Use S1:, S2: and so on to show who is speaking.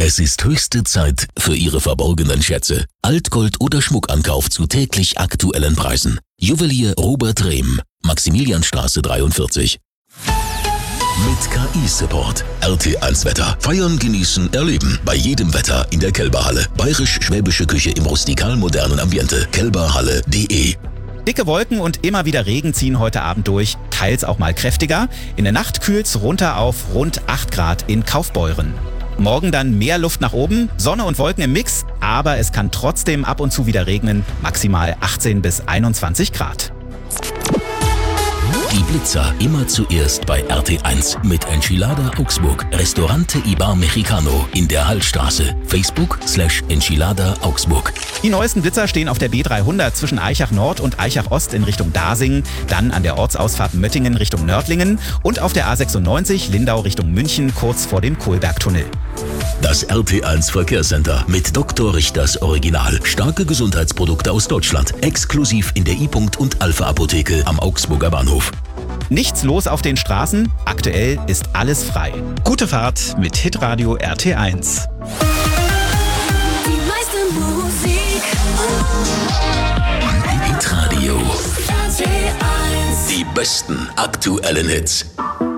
S1: Es ist höchste Zeit für Ihre verborgenen Schätze. Altgold oder Schmuckankauf zu täglich aktuellen Preisen. Juwelier Robert Rehm, Maximilianstraße 43. Mit KI-Support. RT1 Wetter. Feiern, genießen, erleben. Bei jedem Wetter in der Kelberhalle. Bayerisch-schwäbische Küche im rustikal-modernen Ambiente. kelberhalle.de.
S2: Dicke Wolken und immer wieder Regen ziehen heute Abend durch, teils auch mal kräftiger. In der Nacht kühlt's runter auf rund 8 Grad in Kaufbeuren. Morgen dann mehr Luft nach oben, Sonne und Wolken im Mix, aber es kann trotzdem ab und zu wieder regnen, maximal 18 bis 21 Grad.
S1: Die Blitzer immer zuerst bei RT1 mit Enchilada Augsburg. Restaurante Ibar Mexicano in der Hallstraße. Facebook/Enchilada Augsburg.
S2: Die neuesten Blitzer stehen auf der B300 zwischen Aichach Nord und Aichach Ost in Richtung Dasingen, dann an der Ortsausfahrt Möttingen Richtung Nördlingen und auf der A96 Lindau Richtung München kurz vor dem Kohlbergtunnel.
S1: Das RT1 Verkehrscenter mit Dr. Richters Original. Starke Gesundheitsprodukte aus Deutschland. Exklusiv in der I. und Alpha Apotheke am Augsburger Bahnhof.
S2: Nichts los auf den Straßen, aktuell ist alles frei. Gute Fahrt mit Hitradio RT1.
S3: Die meiste Musik.
S1: Hitradio.
S3: RT1.
S1: Die besten aktuellen Hits.